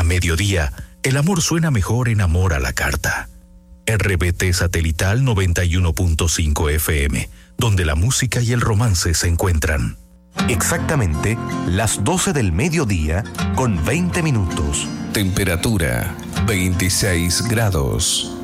mediodía, el amor suena mejor en Amor a la Carta. RBT Satelital 91.5 FM, donde la música y el romance se encuentran. Exactamente las 12 del mediodía con 20 minutos. Temperatura 26 grados.